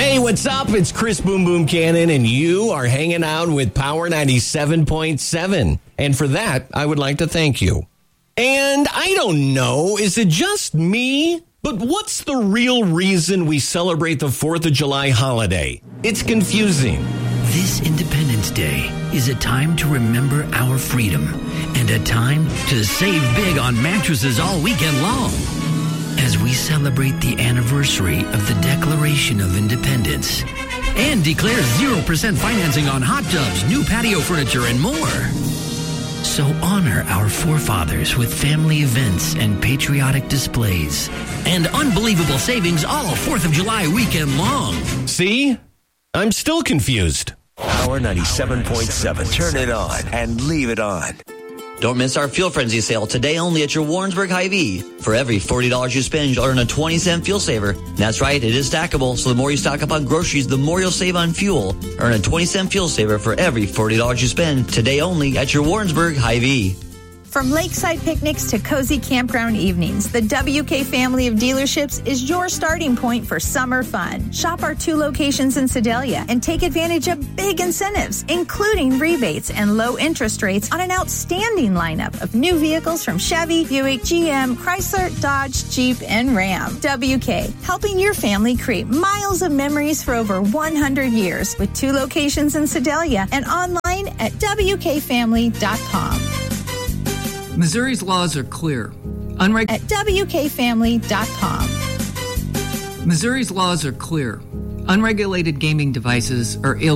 Hey, what's up? It's Chris Boom Boom Cannon, and you are hanging out with Power 97.7. And for that, I would like to thank you. And I don't know, is it just me? But what's the real reason we celebrate the 4th of July holiday? It's confusing. This Independence Day is a time to remember our freedom and a time to save big on mattresses all weekend long. As we celebrate the anniversary of the Declaration of Independence and declare 0% financing on hot tubs, new patio furniture, and more. So honor our forefathers with family events and patriotic displays and unbelievable savings all 4th of July weekend long. See? I'm still confused. Power 97.7. Turn it on and leave it on. Don't miss our Fuel Frenzy sale today only at your Warrensburg Hy-Vee. For every $40 you spend, you'll earn a 20-cent fuel saver. That's right, it is stackable, so the more you stock up on groceries, the more you'll save on fuel. Earn a 20-cent fuel saver for every $40 you spend today only at your Warrensburg Hy-Vee. From lakeside picnics to cozy campground evenings, the WK family of dealerships is your starting point for summer fun. Shop our 2 locations in Sedalia and take advantage of big incentives, including rebates and low interest rates on an outstanding lineup of new vehicles from Chevy, Buick, GM, Chrysler, Dodge, Jeep, and Ram. WK, helping your family create miles of memories for over 100 years with 2 locations in Sedalia and online at WKFamily.com. Missouri's laws are clear. At WKFamily.com. Missouri's laws are clear. Unregulated gaming devices are illegal.